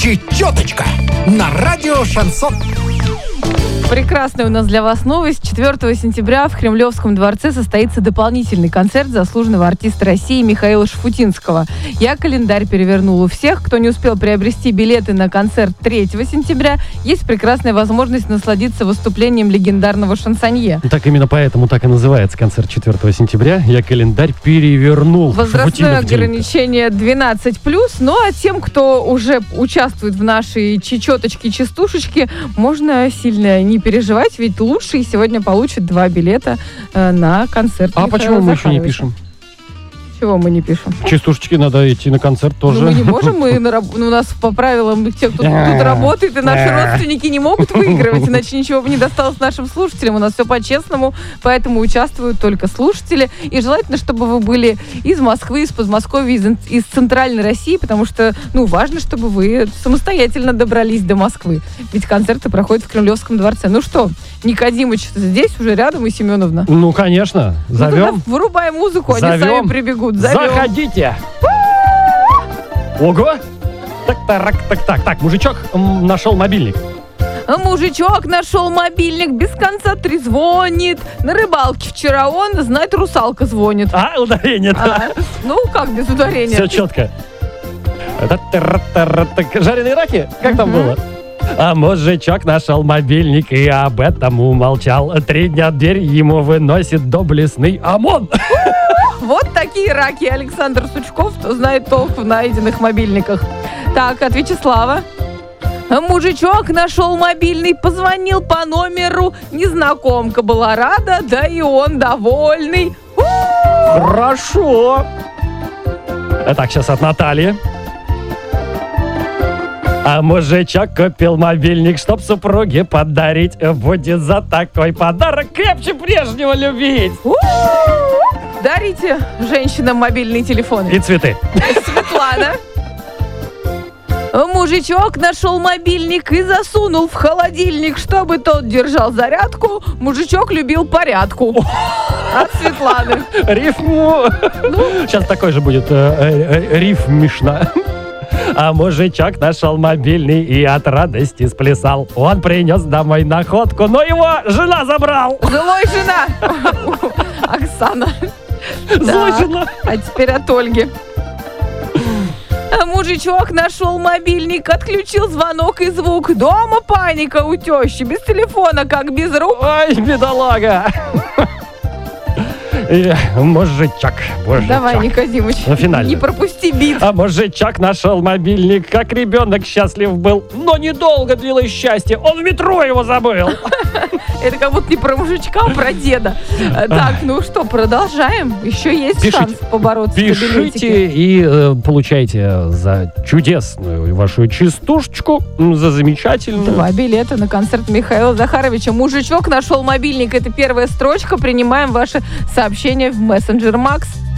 Чечеточка на радио «Шансон». Прекрасная у нас для вас новость. 4 сентября в Кремлевском дворце состоится дополнительный концерт заслуженного артиста России Михаила Шафутинского. Я календарь перевернул у всех. Кто не успел приобрести билеты на концерт 3 сентября, есть прекрасная возможность насладиться выступлением легендарного шансонье. Так именно поэтому так и называется концерт 4 сентября. Я календарь перевернул. Возрастное ограничение 12+. Ну а тем, кто уже участвует в нашей чечеточке-частушечке, можно сильно не переживать, ведь лучший сегодня получит 2 билета на концерт Михаила почему мы Захаровича. еще не пишем? Чего мы не пишем? Частушечки надо идти на концерт тоже. Ну, мы не можем, у нас по правилам те, кто тут работает, и наши родственники не могут выигрывать, иначе ничего бы не досталось нашим слушателям. У нас все по-честному, поэтому участвуют только слушатели. И желательно, чтобы вы были из Москвы, из Подмосковья, из Центральной России, потому что, важно, чтобы вы самостоятельно добрались до Москвы. Ведь концерты проходят в Кремлевском дворце. Ну что, Никодимыч здесь уже рядом, и Семеновна? Ну, конечно. Зовем. Вырубай музыку, они сами прибегут. Зовем. Заходите! Ого! Так, мужичок нашел мобильник. Мужичок нашел мобильник, без конца трезвонит. На рыбалке вчера он, знает, русалка звонит. Ударение. Ну, как без ударения? Все четко. Жареные раки? Как там было? А мужичок нашел мобильник и об этом умолчал. 3 дня дверь ему выносит доблестный ОМОН. Вот такие раки. Александр Сучков, кто знает толк в найденных мобильниках. Так, от Вячеслава. Мужичок нашел мобильный, позвонил по номеру. Незнакомка была рада, да и он довольный. Хорошо. Так, сейчас от Натальи. А мужичок купил мобильник, чтоб супруге подарить. Будет за такой подарок крепче прежнего любить. Дарите женщинам мобильные телефоны. И цветы. Светлана. Мужичок нашел мобильник и засунул в холодильник, чтобы тот держал зарядку. Мужичок любил порядку. От Светланы. Рифму. Сейчас такой же будет рифмишно. А мужичок нашел мобильный и от радости сплясал. Он принес домой находку, но его жена забрал. Злой жена. Оксана. Злой жена. А теперь от Ольги. Мужичок нашел мобильник, отключил звонок и звук. Дома паника у тещи, без телефона, как без рук. Ой, бедолага. Мужичок. Давай, Никодимыч, не пропусти бит. А мужичок нашел мобильник, как ребенок счастлив был. Но недолго длилось счастье, он в метро его забыл. Это как будто не про мужичка, а про деда. Так, продолжаем. Еще есть шанс побороться за билетики. Пишите и получайте за чудесную вашу частушечку, за замечательную. 2 билета на концерт Михаила Захаровича. Мужичок нашел мобильник. Это первая строчка. Принимаем ваши сообщения в мессенджер Макс.